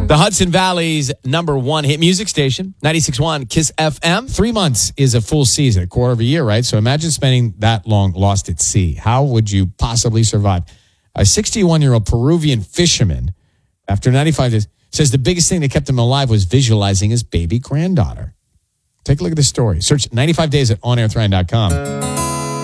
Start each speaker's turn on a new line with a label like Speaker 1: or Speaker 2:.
Speaker 1: The Hudson Valley's #1 hit music station, 96.1 KISS FM. 3 months is a full season, a quarter of a year, right? So imagine spending that long lost at sea. How would you possibly survive? A 61-year-old Peruvian fisherman, after 95 days, says the biggest thing that kept him alive was visualizing his baby granddaughter. Take a look at this story. Search 95 days at onairthran.com.